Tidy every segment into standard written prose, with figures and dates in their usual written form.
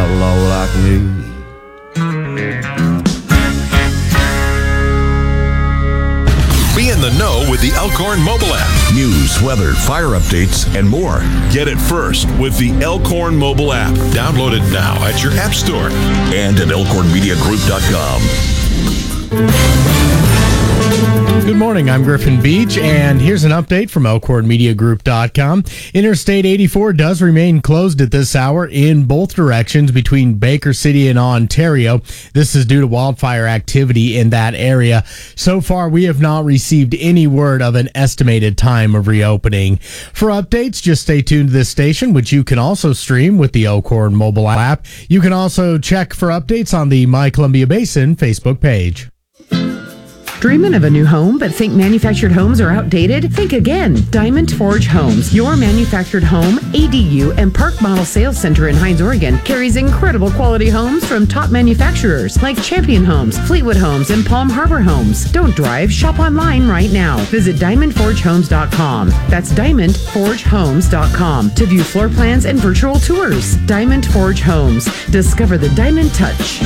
outlaw like me. Be in the know with the Elkhorn mobile app. News, weather, fire updates, and more. Get it first with the Elkhorn mobile app. Download it now at your app store and at elkhornmediagroup.com. Good morning, I'm Griffin Beach, and here's an update from elkhornmediagroup.com. Interstate 84 does remain closed at this hour in both directions between Baker City and Ontario. This is due to wildfire activity in that area. So far, we have not received any word of an estimated time of reopening. For updates, just stay tuned to this station, which you can also stream with the Elkhorn mobile app. You can also check for updates on the My Columbia Basin Facebook page. Dreaming of a new home but think manufactured homes are outdated? Think again. Diamond Forge Homes, your manufactured home, ADU, and park model sales center in Hines, Oregon, carries incredible quality homes from top manufacturers like Champion Homes, Fleetwood Homes, and Palm Harbor Homes. Don't drive, shop online right now. Visit DiamondForgeHomes.com. That's DiamondForgeHomes.com to view floor plans and virtual tours. Diamond Forge Homes. Discover the Diamond Touch.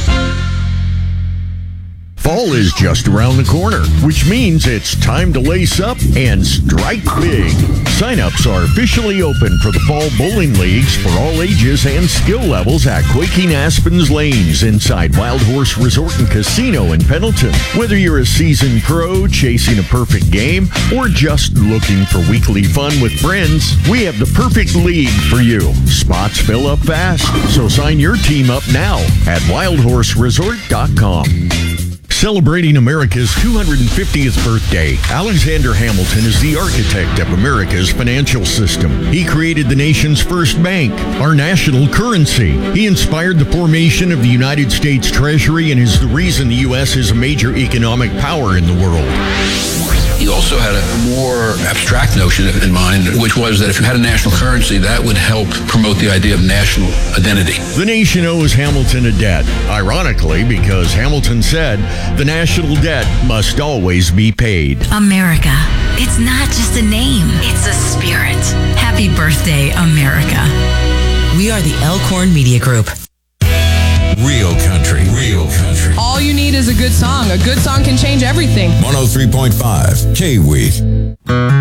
Fall is just around the corner, which means it's time to lace up and strike big. Sign-ups are officially open for the Fall Bowling Leagues for all ages and skill levels at Quaking Aspen's Lanes inside Wild Horse Resort and Casino in Pendleton. Whether you're a seasoned pro chasing a perfect game or just looking for weekly fun with friends, we have the perfect league for you. Spots fill up fast, so sign your team up now at wildhorseresort.com. Celebrating America's 250th birthday, Alexander Hamilton is the architect of America's financial system. He created the nation's first bank, our national currency. He inspired the formation of the United States Treasury and is the reason the U.S. is a major economic power in the world. He also had a more abstract notion in mind, which was that if you had a national currency, that would help promote the idea of national identity. The nation owes Hamilton a debt, ironically, because Hamilton said the national debt must always be paid. America. It's not just a name, it's a spirit. Happy birthday, America. We are the Elkhorn Media Group. Real country. Real country. All you need is a good song. A good song can change everything. 103.5 K-Week.